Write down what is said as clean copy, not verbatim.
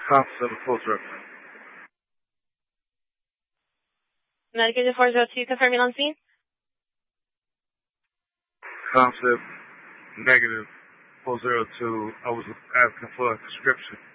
Thompson, Fulton. Medicaid 402, confirming on scene. Thompson, negative 402. I was asking for a prescription.